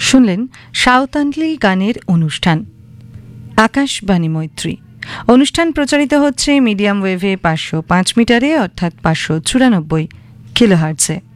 শুনলেন সাঁওতালি গানের অনুষ্ঠান আকাশবাণী মৈত্রী। অনুষ্ঠান প্রচারিত হচ্ছে মিডিয়াম ওয়েভে 505 মিটারে অর্থাৎ 594 কিলোহার্টজে।